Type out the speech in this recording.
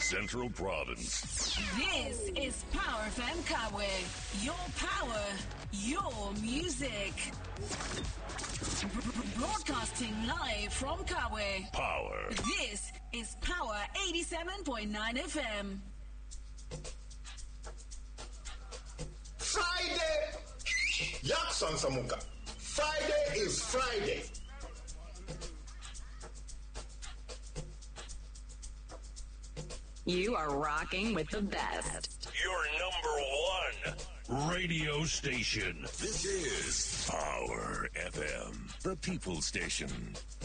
Central Province. This is Power FM Kawe. Your power, your music. Broadcasting live from Kawe. Power. This is Power 87.9 FM. Friday. Jackson Samuka. Friday is Friday. You are rocking with the best. Your number one radio station. This is Power FM, the People Station.